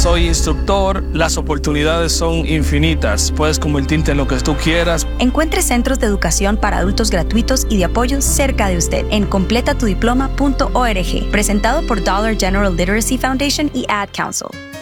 Soy instructor, las oportunidades son infinitas. Puedes convertirte en lo que tú quieras. Encuentre centros de educación para adultos gratuitos y de apoyo cerca de usted en completatudiploma.org. Presentado por Dollar General Literacy Foundation y Ad Council.